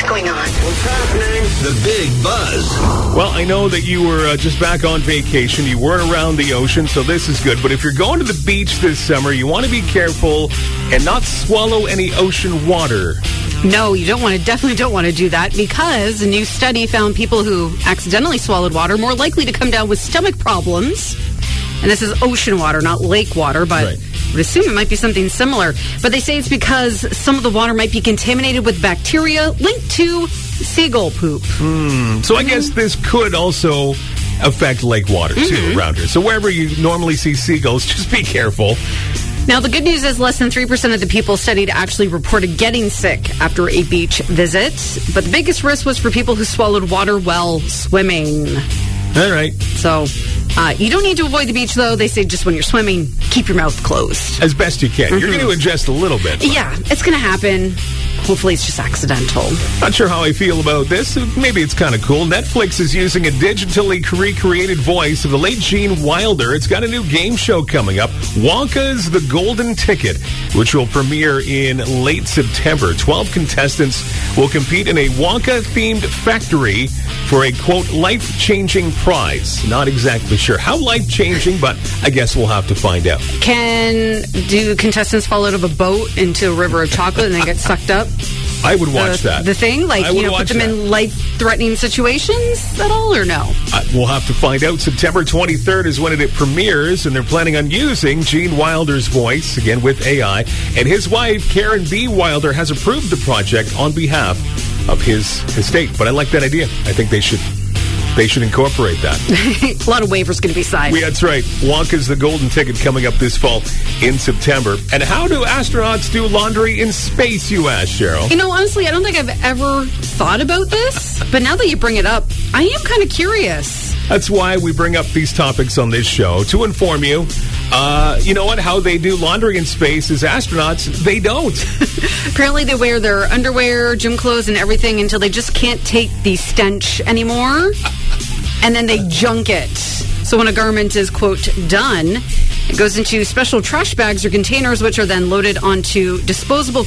going on? What's happening? The Big Buzz. Well, I know that you were just back on vacation. You weren't around the ocean, so this is good. But if you're going to the beach this summer, you want to be careful and not swallow any ocean water. No, you definitely don't want to do that, because a new study found people who accidentally swallowed water more likely to come down with stomach problems. And this is ocean water, not lake water, but Right. I would assume it might be something similar. But they say it's because some of the water might be contaminated with bacteria linked to seagull poop. So I guess this could also affect lake water, too, around here. So wherever you normally see seagulls, just be careful. Now, the good news is less than 3% of the people studied actually reported getting sick after a beach visit. But the biggest risk was for people who swallowed water while swimming. All right. So you don't need to avoid the beach, though. They say just when you're swimming, keep your mouth closed. As best you can. You're going to adjust a little bit. Yeah, it's going to happen. Hopefully it's just accidental. Not sure how I feel about this. Maybe it's kind of cool. Netflix is using a digitally recreated voice of the late Gene Wilder. It's got a new game show coming up, Wonka's The Golden Ticket, which will premiere in late September. 12 contestants will compete in a Wonka-themed factory for a, quote, life-changing prize. Not exactly sure how life-changing, but I guess we'll have to find out. Do contestants fall out of a boat into a river of chocolate and then get sucked up? I would watch that. The thing? Like, I would put watch them that. in life-threatening situations at all, or no? We'll have to find out. September 23rd is when it premieres, and they're planning on using Gene Wilder's voice, again with AI. And his wife, Karen B. Wilder, has approved the project on behalf of his estate. But I like that idea. I think they should incorporate that. A lot of waivers going to be signed. Yeah, that's right. Wonka's The Golden Ticket coming up this fall in September. And how do astronauts do laundry in space, you ask, Cheryl? You know, honestly, I don't think I've ever thought about this, but now that you bring it up, I am kind of curious. That's why we bring up these topics on this show, to inform you. You know what? How they do laundry in space is astronauts, they don't. Apparently they wear their underwear, gym clothes, and everything until they just can't take the stench anymore, and then they junk it. So when a garment is, quote, done, it goes into special trash bags or containers, which are then loaded onto disposable